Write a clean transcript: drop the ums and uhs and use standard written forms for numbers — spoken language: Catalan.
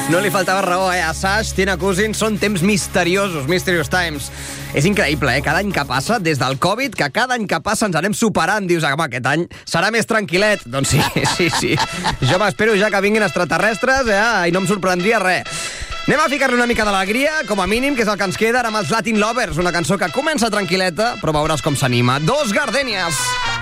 No li faltava raó, Assange, Tina Cousins, són temps misteriosos, Mysterious Times. És increïble, cada any que passa, des del Covid, que cada any que passa ens anem superant. Dius, home, aquest any serà més tranquil·let. Doncs sí. Jo m'espero ja que vinguin extraterrestres i no em sorprendria res. Anem a ficar-li una mica d'alegria, com a mínim, que és el que ens queda ara amb els Latin Lovers, una cançó que comença tranquil·leta, però veuràs com s'anima. Dos Gardenias.